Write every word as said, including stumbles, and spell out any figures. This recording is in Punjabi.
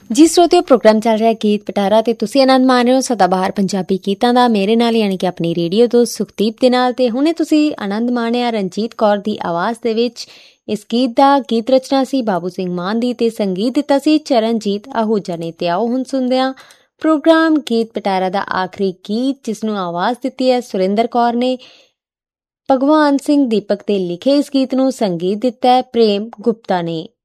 ਜੀ ਸਰੋਤਿਓ, ਪ੍ਰੋਗਰਾਮ ਚੱਲ ਰਿਹਾ ਗੀਤ ਪਟਾਰਾ ਤੇ ਤੁਸੀਂ ਆਨੰਦ ਮਾਣ ਰਹੇ ਹੋ ਸਦਾਬਹਾਰ ਪੰਜਾਬੀ ਗੀਤਾਂ ਦਾ ਮੇਰੇ ਨਾਲ, ਯਾਨੀ ਕਿ ਆਪਣੀ ਰੇਡੀਓ ਤੋਂ ਸੁਖਦੀਪ ਦੇ ਨਾਲ। ਤੇ ਹੁਣੇ ਤੁਸੀਂ ਆਨੰਦ ਮਾਣਿਆ ਰਣਜੀਤ ਕੌਰ ਦੀ ਆਵਾਜ਼ ਦੇ ਵਿੱਚ ਇਸ ਗੀਤ ਦਾ। ਗੀਤ ਰਚਨਾ ਸੀ ਬਾਬੂ ਸਿੰਘ ਮਾਨ ਦੀ ਤੇ ਸੰਗੀਤ ਦਿੱਤਾ ਸੀ ਚਰਨਜੀਤ ਆਹੂਜਾ ਨੇ। ਤੇ ਆਓ ਹੁਣ ਸੁਣਦੇ ਹਾਂ ਪ੍ਰੋਗਰਾਮ ਗੀਤ ਪਟਾਰਾ ਦਾ ਆਖਰੀ ਗੀਤ, ਜਿਸ ਨੂੰ ਆਵਾਜ਼ ਦਿੱਤੀ ਹੈ ਸੁਰਿੰਦਰ ਕੌਰ ਨੇ। ਭਗਵਾਨ ਸਿੰਘ ਦੀਪਕ ਦੇ ਲਿਖੇ ਇਸ ਗੀਤ ਨੂੰ ਸੰਗੀਤ ਦਿੱਤਾ ਹੈ ਪ੍ਰੇਮ ਗੁਪਤਾ ਨੇ।